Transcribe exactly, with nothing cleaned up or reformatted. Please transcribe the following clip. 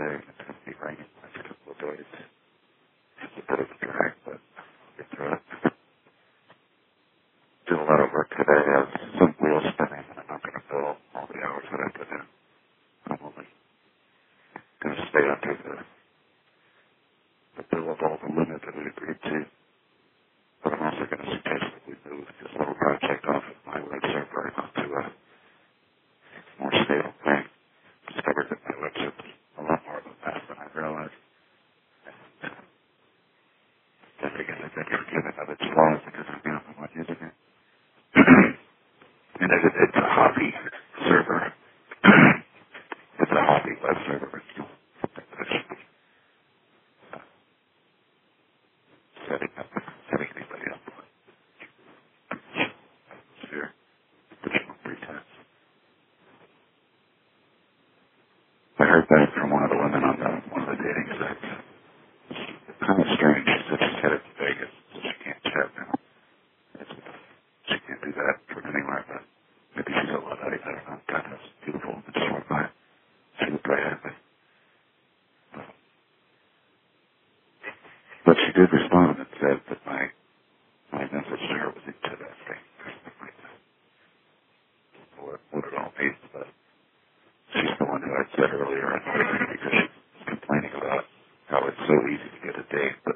today. It's going to be raining the next couple of days. It's a bit of a drag, but I'll get through it. Did a lot of work today. I have some wheels spinning, and I'm not going to bill all the hours that I put in. I'm only going to stay under the, the bill of all the limit that we agreed to. But I'm also going to suggest that we move this little project off of my web server and onto a more stable thing. Discovered that my web server is a lot more of a mess than I realized. Just because I've been forgiven of its flaws because I'm the only one using it. And it's, it's a hobby server. It's a hobby web server. It's not something that I should be uh, setting up, setting anybody up for. Sure. Additional pretense. I heard that from one of the women on the, one of the dating sites. It's kind of strange. She said she's headed to Vegas, so she can't chat now. It's, she can't do that from anywhere, but maybe she's a Luddite. I don't know. God, that's beautiful. It's just went by. She was very happy. But, but she did respond and said that my, my message to her was interesting. What, what it all means, but she's the one who I said earlier, because she's complaining about how it's so easy to get a date, but